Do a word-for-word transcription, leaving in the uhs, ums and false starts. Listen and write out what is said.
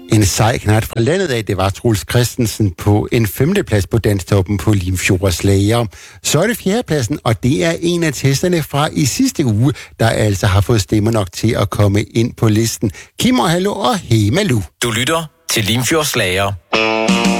En sej knart fra landet af, det var Troels Christensen på en femteplads på Danstoppen på Limfjord Slager. Så er det fjerdepladsen, og det er en af testerne fra i sidste uge, der altså har fået stemmer nok til at komme ind på listen. Kim og Hallo og Hey Malou. Du lytter til Limfjord Slager.